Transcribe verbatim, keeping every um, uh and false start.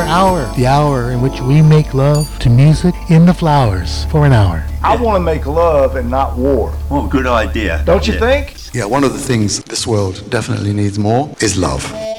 hour. The hour in which we make love to music in the flowers for an hour. I want to make love and not war. What a good idea. Don't you think? Yeah, one of the things this world definitely needs more is love.